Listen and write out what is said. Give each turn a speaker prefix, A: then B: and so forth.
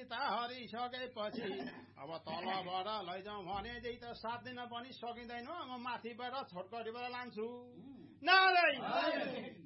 A: चिता हरिसकेपछि अब तलबाट लैजाउँ भने त 7 दिन पनि सकिँदैन म माथिबाट छोटकरीबाट लान्छु नारायण